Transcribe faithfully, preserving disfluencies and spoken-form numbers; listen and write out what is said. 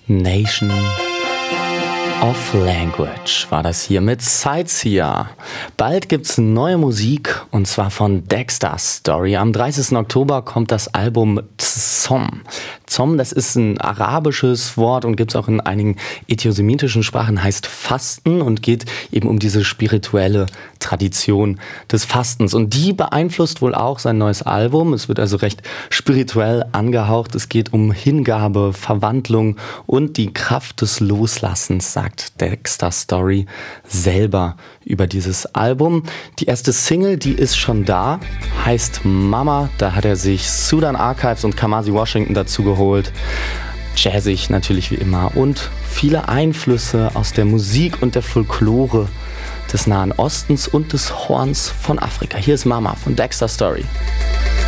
Nation of Language war das hier mit Sightseer. Bald gibt's neue Musik und zwar von Dexter Story. Am dreißigsten Oktober kommt das Album Tzom. Tzom, das ist ein arabisches Wort und gibt's auch in einigen ethiosemitischen Sprachen, heißt Fasten und geht eben um diese spirituelle Tradition des Fastens. Und die beeinflusst wohl auch sein neues Album. Es wird also recht spirituell angehaucht. Es geht um Hingabe, Verwandlung und die Kraft des Loslassens, sagt Dexter Story selber über dieses Album. Die erste Single, die ist schon da, heißt Mama. Da hat er sich Sudan Archives und Kamasi Washington dazu geholt. Jazzig natürlich wie immer und viele Einflüsse aus der Musik und der Folklore des Nahen Ostens und des Horns von Afrika. Hier ist Mama von Dexter Story.